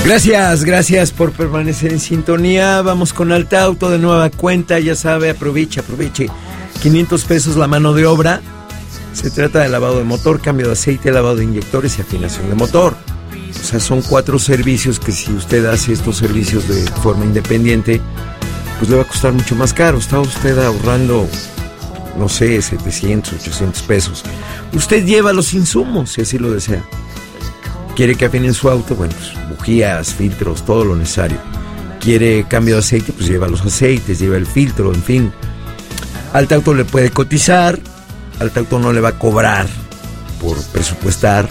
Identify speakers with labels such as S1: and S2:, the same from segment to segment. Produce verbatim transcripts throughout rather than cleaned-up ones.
S1: Gracias, gracias por permanecer en sintonía. Vamos con Alta Auto de nueva cuenta. Ya sabe, aproveche, aproveche. quinientos pesos la mano de obra. Se trata de lavado de motor, cambio de aceite, lavado de inyectores y afinación de motor. O sea, son cuatro servicios que si usted hace estos servicios de forma independiente, pues le va a costar mucho más caro. Está usted ahorrando, no sé, setecientos, ochocientos pesos. Usted lleva los insumos, si así lo desea. Quiere que afinen su auto, bueno, pues bujías, filtros, todo lo necesario. Quiere cambio de aceite, pues lleva los aceites, lleva el filtro, en fin. Alta Auto le puede cotizar, Alta Auto no le va a cobrar por presupuestar.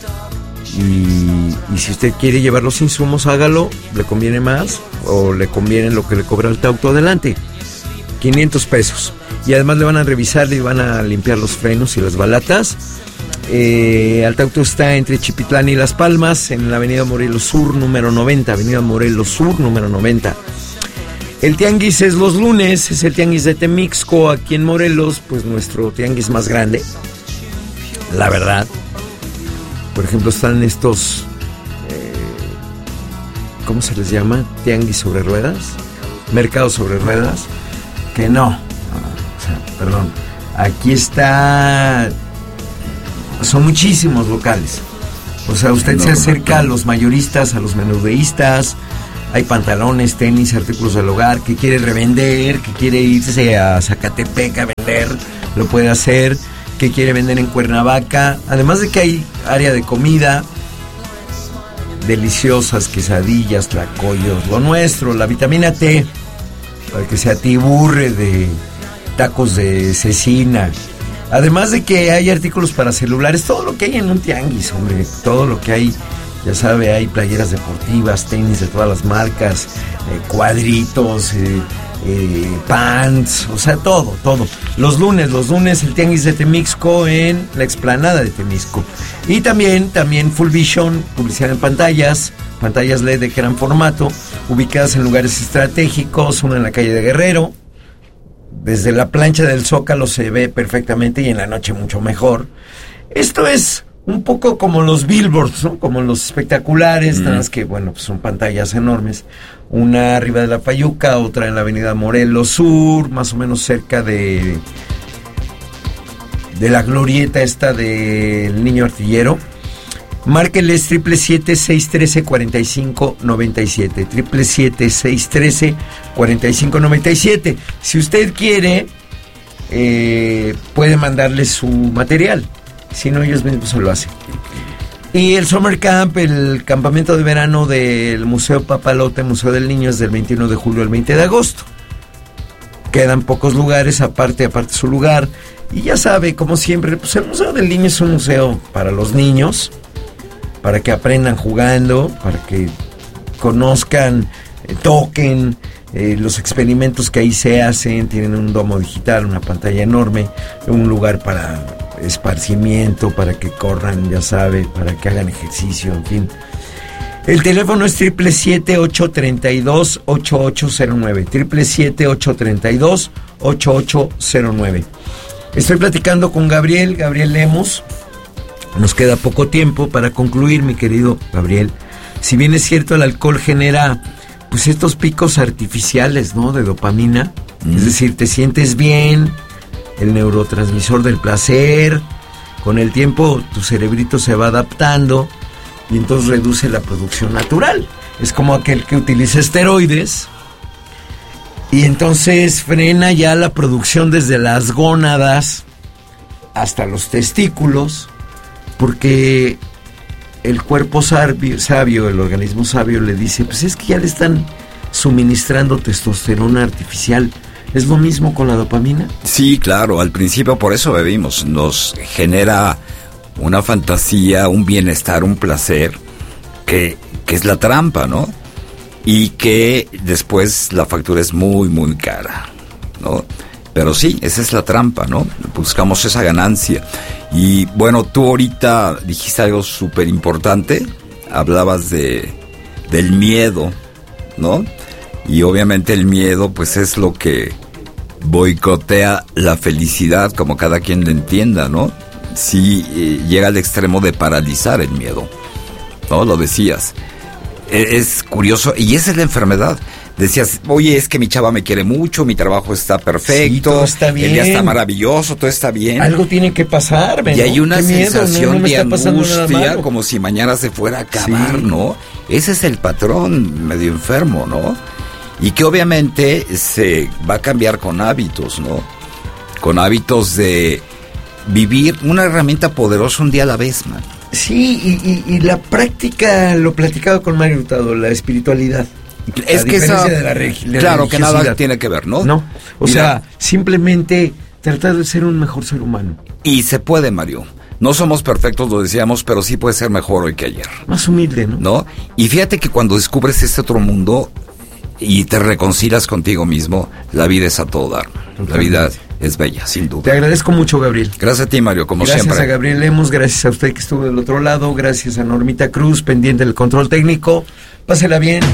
S1: Y, y si usted quiere llevar los insumos, hágalo, le conviene más o le conviene lo que le cobra Alta Auto, adelante. quinientos pesos. Y además le van a revisar, le van a limpiar los frenos y las balatas. Eh, Alta Auto está entre Chipitlán y Las Palmas, en la avenida Morelos Sur, número noventa, avenida Morelos Sur, número noventa. El tianguis es los lunes, es el tianguis de Temixco, aquí en Morelos, pues nuestro tianguis más grande, la verdad. Por ejemplo, están estos, eh, ¿cómo se les llama? Tianguis sobre ruedas, mercados sobre ruedas, que no, no, o sea, perdón, aquí está... Son muchísimos locales. O sea, usted no, se acerca a los mayoristas, a los menudeístas. Hay pantalones, tenis, artículos del hogar. Que quiere revender, que quiere irse a Zacatepec a vender, lo puede hacer. Que quiere vender en Cuernavaca. Además de que hay área de comida, deliciosas quesadillas, tlacoyos, lo nuestro, la vitamina T, para que se atiburre de tacos de cecina. Además de que hay artículos para celulares, todo lo que hay en un tianguis, hombre, todo lo que hay, ya sabe, hay playeras deportivas, tenis de todas las marcas, eh, cuadritos, eh, eh, pants, o sea, todo, todo. Los lunes, los lunes el tianguis de Temixco en la explanada de Temixco. Y también, también Full Vision, publicidad en pantallas, pantallas L E D de gran formato, ubicadas en lugares estratégicos, una en la calle de Guerrero. Desde la plancha del Zócalo se ve perfectamente y en la noche mucho mejor. Esto es un poco como los billboards, ¿no? Como los espectaculares, mm. nada más que, bueno, pues son pantallas enormes. Una arriba de la Fayuca, otra en la avenida Morelos Sur, más o menos cerca de, de la glorieta esta del Niño Artillero. Márqueles triple siete, seis trece, cuarenta y cinco noventa y siete, triple siete, seis trece, cuarenta y cinco noventa y siete. Si usted quiere, eh, puede mandarle su material, si no, ellos mismos se lo hacen. Y el Summer Camp, el campamento de verano del Museo Papalote, Museo del Niño, es del veintiuno de julio al veinte de agosto. Quedan pocos lugares, aparte, aparte su lugar. Y ya sabe, como siempre, pues el Museo del Niño es un museo para los niños, para que aprendan jugando, para que conozcan, eh, toquen eh, los experimentos que ahí se hacen. Tienen un domo digital, una pantalla enorme, un lugar para esparcimiento, para que corran, ya sabe, para que hagan ejercicio, en fin. El teléfono es triple siete, ocho tres dos, ocho ocho cero nueve, triple siete, ocho tres dos, ocho ocho cero nueve. Estoy platicando con Gabriel, Gabriel Lemos. Nos queda poco tiempo para concluir, mi querido Gabriel. Si bien es cierto, el alcohol genera pues estos picos artificiales, ¿no? De dopamina. Mm. Es decir, te sientes bien, el neurotransmisor del placer. Con el tiempo tu cerebrito se va adaptando y entonces reduce la producción natural. Es como aquel que utiliza esteroides y entonces frena ya la producción desde las gónadas hasta los testículos. Porque el cuerpo sabio, sabio, el organismo sabio le dice, pues es que ya le están suministrando testosterona artificial. ¿Es lo mismo con la dopamina?
S2: Sí, claro, al principio por eso bebimos. Nos genera una fantasía, un bienestar, un placer, que, que es la trampa, ¿no? Y que después la factura es muy, muy cara, ¿no? Pero sí, esa es la trampa, ¿no? Buscamos esa ganancia. Y bueno, tú ahorita dijiste algo súper importante. Hablabas de del miedo, ¿no? Y obviamente el miedo, pues es lo que boicotea la felicidad, como cada quien lo entienda, ¿no? Sí, eh, llega al extremo de paralizar el miedo, ¿no? Lo decías. es curioso, y esa es la enfermedad. Decías, oye, es que mi chava me quiere mucho, mi trabajo está perfecto,
S1: sí, todo está bien,
S2: el día está maravilloso, todo está bien.
S1: Algo tiene que pasar, ¿no?
S2: Y hay una
S1: Qué
S2: sensación
S1: miedo, no, no
S2: de angustia, como si mañana se fuera a acabar, sí. ¿no? Ese es el patrón medio enfermo, ¿no? Y que obviamente se va a cambiar con hábitos, ¿no? Con hábitos de vivir una herramienta poderosa un día a la vez, man.
S1: Sí, y, y, y la práctica, lo platicaba con Mario Hurtado, la espiritualidad.
S2: Es que esa,
S1: de la reg- la
S2: claro que nada tiene que ver, ¿no?
S1: No, o
S2: Mira,
S1: sea, simplemente tratar de ser un mejor ser humano.
S2: Y se puede, Mario. No somos perfectos, lo decíamos, pero sí puede ser mejor hoy que ayer.
S1: Más humilde, ¿no?
S2: ¿No? Y fíjate que cuando descubres este otro mundo y te reconcilias contigo mismo, la vida es a todo dar. La vida es bella, sin duda.
S1: Te agradezco mucho, Gabriel.
S2: Gracias a ti, Mario, como
S1: gracias
S2: siempre.
S1: Gracias a Gabriel Lemus, gracias a usted que estuvo del otro lado, gracias a Normita Cruz, pendiente del control técnico. Pásela bien.